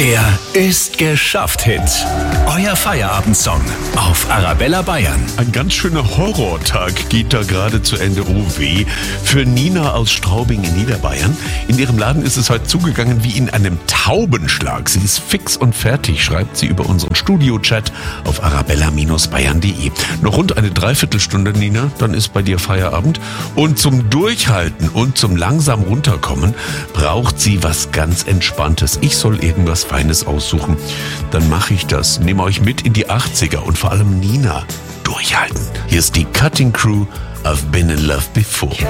Der Ist geschafft Hit. Euer Feierabendsong auf Arabella Bayern. Ein ganz schöner Horrortag geht da gerade zu Ende. Oh weh. Für Nina aus Straubing in Niederbayern. In ihrem Laden ist es heute zugegangen wie in einem Taubenschlag. Sie ist fix und fertig, schreibt sie über unseren Studio-Chat auf arabella-bayern.de. Noch rund eine Dreiviertelstunde, Nina, dann ist bei dir Feierabend. Und zum Durchhalten und zum langsam runterkommen braucht sie was ganz Entspanntes. Ich soll irgendwas Feines aussuchen. Dann mache ich das. Nehme euch mit in die 80er und vor allem Nina. Durchhalten. Hier ist die Cutting Crew. I've been in love before.